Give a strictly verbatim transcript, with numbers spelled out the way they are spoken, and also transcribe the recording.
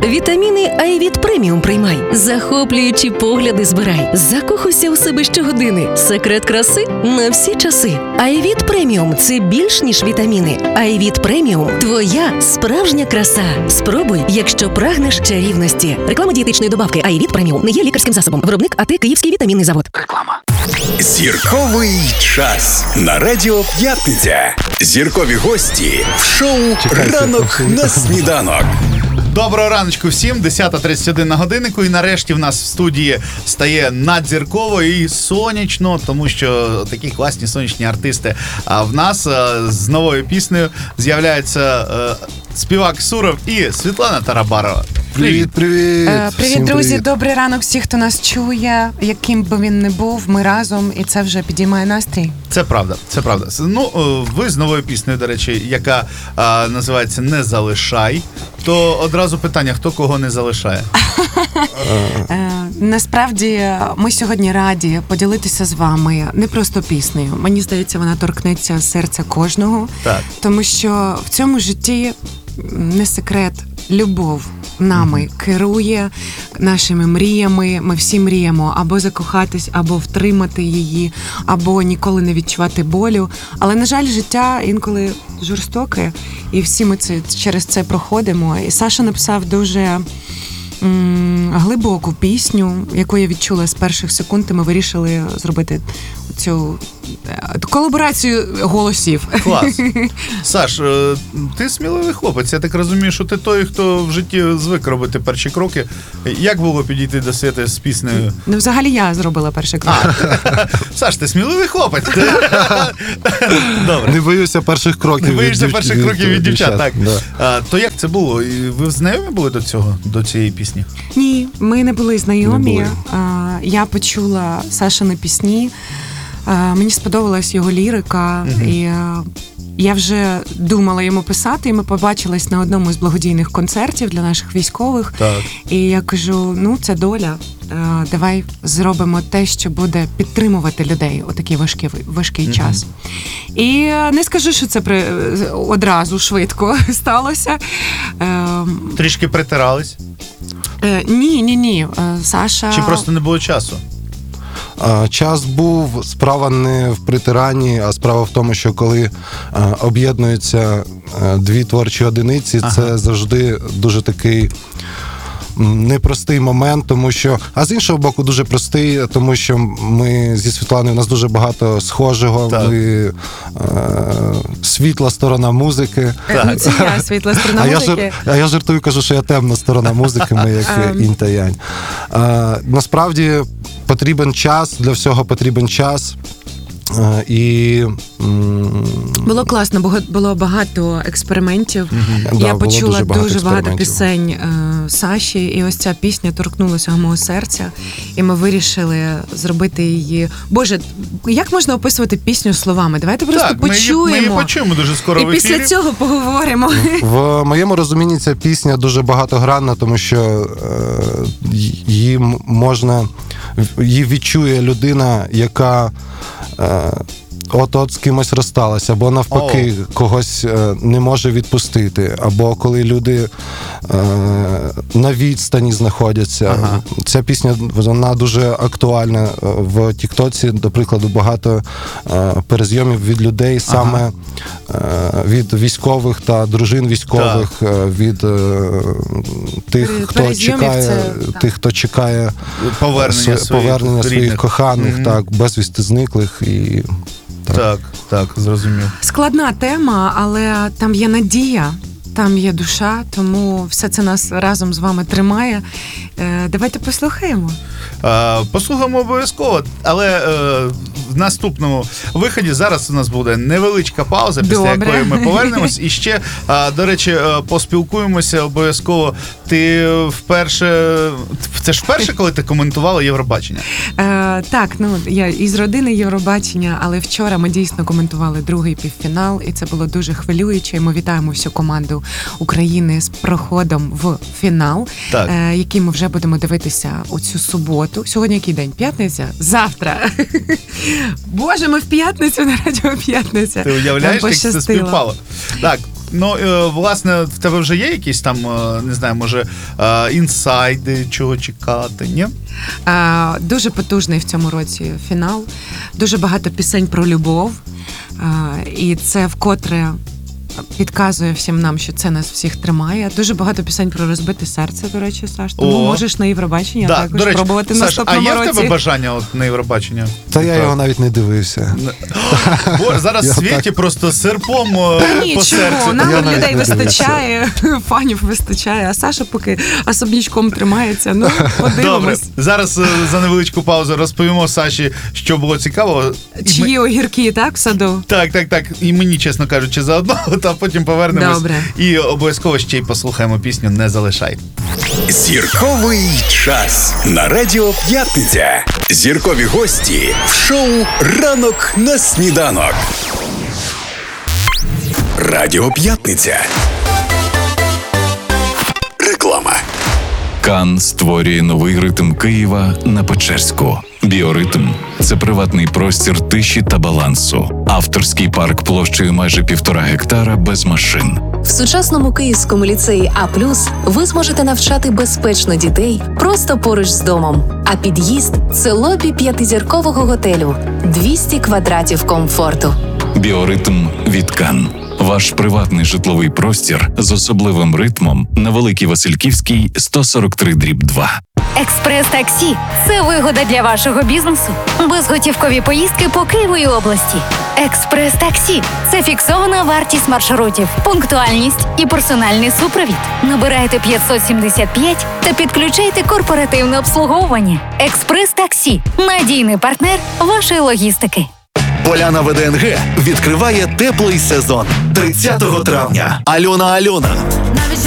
Вітаміни Айвіт Преміум приймай. Захоплюючі погляди збирай. Закохуйся у себе щогодини. Секрет краси на всі часи. Айвіт Преміум – це більш ніж вітаміни. Айвіт Преміум – твоя справжня краса. Спробуй, якщо прагнеш чарівності. Реклама дієтичної добавки Айвіт Преміум не є лікарським засобом. Виробник АТ Київський вітамінний завод. Реклама. Зірковий час на Радіо П'ятниця. Зіркові гості в шоу «Ранок на сніданок». Доброго раночку всім, десята тридцять один на годиннику, і нарешті в нас в студії стає надзірково і сонячно, тому що такі класні сонячні артисти. А в нас з новою піснею з'являється співак Суров і Світлана Тарабарова. Привіт, привіт! Е, привіт, друзі, привіт. Добрий ранок всіх, хто нас чує, яким би він не був, ми разом, і це вже підіймає настрій. Це правда, це правда. Ну, ви з новою піснею, до речі, яка а, називається «Не залишай», то одразу питання, хто кого не залишає? е, насправді, ми сьогодні раді поділитися з вами не просто піснею. Мені здається, вона торкнеться серця кожного, так. Тому що в цьому житті не секрет, любов нами mm-hmm. керує, нашими мріями. Ми всі мріємо або закохатись, або втримати її, або ніколи не відчувати болю. Але, на жаль, життя інколи жорстоке, і всі ми це, через це проходимо. І Саша написав дуже м- глибоку пісню, яку я відчула з перших секунд, і ми вирішили зробити цю колаборацію голосів. Клас. Саш, ти сміливий хлопець. Я так розумію, що ти той, хто в житті звик робити перші кроки. Як було підійти до світу з піснею? Ну, взагалі я зробила перший крок. А, Саш, ти сміливий хлопець. Добре. Не боюся перших кроків. Не боюся від перших від, кроків від дівчат, так. Да. А, то як це було? Ви знайомі були до цього, до цієї пісні? Ні, ми не були знайомі. Не були. А, я почула Сашини пісні. А, мені сподобалась його лірика, угу. і а, я вже думала йому писати, і ми побачились на одному з благодійних концертів для наших військових. Так. І я кажу, ну, це доля. А, давай зробимо те, що буде підтримувати людей у такий важкий, важкий угу. час. І не скажу, що це при, одразу швидко сталося. А, Трішки притирались? Е, ні, ні, ні. Саша... Чи просто не було часу? Час був, справа не в притиранні, а справа в тому, що коли об'єднуються дві творчі одиниці, ага. це завжди дуже такий непростий момент, тому що, а з іншого боку, дуже простий, тому що ми зі Світланою, у нас дуже багато схожого, так. ми е, світла сторона музики. Так. Ну, це я світла сторона а музики. Я жар, а я жартую, кажу, що я темна сторона музики, ми як інь та янь. Е, насправді потрібен час, для всього потрібен час. І було класно, бо було багато експериментів. Mm-hmm. Я да, почула дуже багато, дуже багато пісень е, Саші, і ось ця пісня торкнулася мого серця, і ми вирішили зробити її. Боже, як можна описувати пісню словами? Давайте просто так, почуємо. Ми її, ми її почуємо дуже скоро і в ефірі. І після цього поговоримо. В моєму розумінні ця пісня дуже багатогранна, тому що е, її можна, її відчує людина, яка от-от з кимось розсталася, або навпаки oh. когось е, не може відпустити, або коли люди е, на відстані знаходяться. Ага. Ця пісня, вона дуже актуальна. В Тіктоці, до прикладу, багато е, перезйомів від людей, саме ага. е, від військових та дружин військових, е, від е, тих, хто чекає, це, тих, хто чекає повернення, св... повернення своїх, своїх коханих, mm-hmm. так, безвісти зниклих і Так, так, так, зрозумів. Складна тема, але там є надія, там є душа, тому все це нас разом з вами тримає. Е, давайте послухаємо. Е, послухаємо обов'язково, але е, в наступному виході зараз у нас буде невеличка пауза, після Добре. якої ми повернемось. І ще, е, до речі, е, поспілкуємося обов'язково. Ти вперше, це ж вперше, коли ти коментувала Євробачення? Е, так, ну, я із родини Євробачення, але вчора ми дійсно коментували другий півфінал, і це було дуже хвилююче. Ми вітаємо всю команду України з проходом в фінал, е, який ми вже будемо дивитися у цю суботу. Сьогодні який день? П'ятниця? Завтра. Боже, ми в п'ятницю на Радіо П'ятниця. Ти уявляєш, як це співпало? Так, Ну, е, власне, в тебе вже є якісь там, е, не знаю, може, е, інсайди, чого чекати, ні? Е, дуже потужний в цьому році фінал. Дуже багато пісень про любов. Е, і це вкотре підказує всім нам, що це нас всіх тримає. Дуже багато пісень про розбите серце, до речі, Саш. Тому О. можеш на Євробачення Да, також до речі, спробувати Саш, а наступному є в році. тебе бажання от, на Євробачення? Та я його навіть не дивився. Бо зараз в світі просто серпом е, по серцю. Нічого, нам Я навіть людей не дивився. вистачає, фанів вистачає, а Саша поки особнячком тримається. Ну, Добре, подивимось. зараз е, за невеличку паузу розповімо Саші, що було цікаво. І ми- Чиї огірки, так, в саду? Так, так, так. І мені, чесно кажучи, заодно, та потім повернемось. Добре. І обов'язково ще й послухаємо пісню «Не залишай». Зірковий час на Радіо П'ятниця. Зіркові гості в шоу «Ранок на сніданок». Радіо П'ятниця. Реклама. Кан створює новий ритм Києва на Печерську. Біоритм – це приватний простір тиші та балансу. Авторський парк площею майже півтора гектара без машин. В сучасному київському ліцеї А+, ви зможете навчати безпечно дітей просто поруч з домом. А під'їзд – це лобі п'ятизіркового готелю. двісті квадратів комфорту. Біоритм від Кан. Ваш приватний житловий простір з особливим ритмом на Великій Васильківській, сто сорок три дріб два. Експрес-таксі – це вигода для вашого бізнесу. Безготівкові поїздки по Києву і області. Експрес-таксі – це фіксована вартість маршрутів, пунктуальність і персональний супровід. Набирайте п'ятсот сімдесят п'ять та підключайте корпоративне обслуговування. Експрес-таксі – надійний партнер вашої логістики. Поляна ВДНГ відкриває теплий сезон тридцятого травня. Альона Альона.